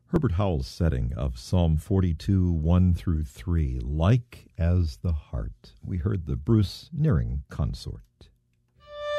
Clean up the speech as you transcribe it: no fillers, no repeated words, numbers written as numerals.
Herbert Howell's setting of Psalm 42, 1 through 3, Like as the Heart. We heard the Bruce Nearing Consort.